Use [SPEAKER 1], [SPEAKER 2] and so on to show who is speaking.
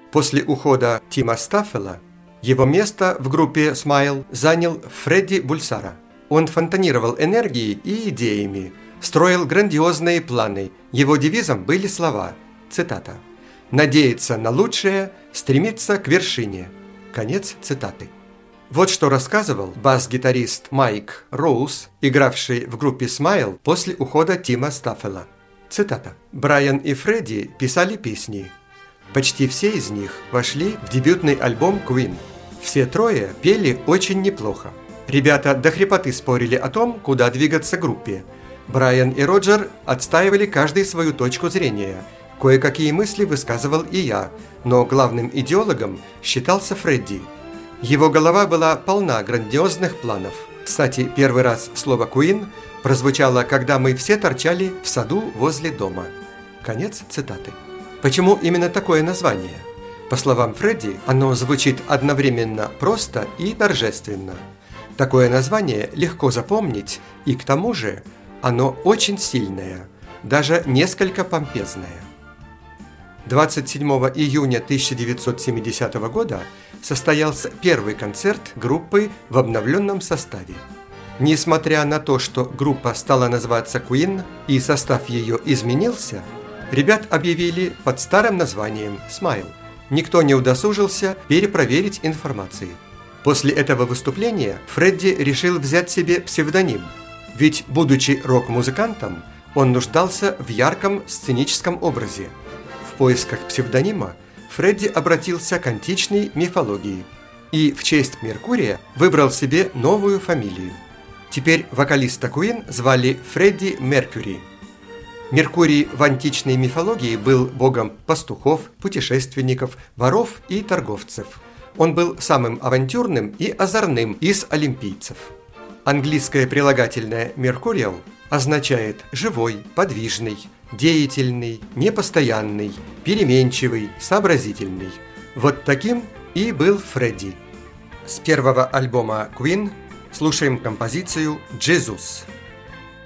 [SPEAKER 1] После ухода Тима Стаффела его место в группе Smile занял Фредди Бульсара. Он фонтанировал энергией и идеями, строил грандиозные планы. Его девизом были слова, цитата: «Надеяться на лучшее, стремиться к вершине». Конец цитаты. Вот что рассказывал бас-гитарист Майк Роуз, игравший в группе Smile после ухода Тима Стаффела. Цитата: «Брайан и Фредди писали песни. Почти все из них вошли в дебютный альбом Queen. Все трое пели очень неплохо. Ребята до хрипоты спорили о том, куда двигаться группе. Брайан и Роджер отстаивали каждый свою точку зрения. Кое-какие мысли высказывал и я, но главным идеологом считался Фредди. Его голова была полна грандиозных планов. Кстати, первый раз слово «Queen» прозвучало, когда мы все торчали в саду возле дома». Конец цитаты. Почему именно такое название? По словам Фредди, оно звучит одновременно просто и торжественно. Такое название легко запомнить, и к тому же оно очень сильное, даже несколько помпезное. 27 июня 1970 года состоялся первый концерт группы в обновленном составе. Несмотря на то, что группа стала называться Queen и состав ее изменился, ребят объявили под старым названием Smile. Никто не удосужился перепроверить информацию. После этого выступления Фредди решил взять себе псевдоним, ведь, будучи рок-музыкантом, он нуждался в ярком сценическом образе. В поисках псевдонима Фредди обратился к античной мифологии и в честь Меркурия выбрал себе новую фамилию. Теперь вокалиста Queen звали Фредди Меркьюри. Меркурий в античной мифологии был богом пастухов, путешественников, воров и торговцев. Он был самым авантюрным и озорным из олимпийцев. Английское прилагательное «mercurial» означает «живой», «подвижный», «деятельный», «непостоянный», «переменчивый», «сообразительный». Вот таким и был Фредди. С первого альбома Queen слушаем композицию «Jesus».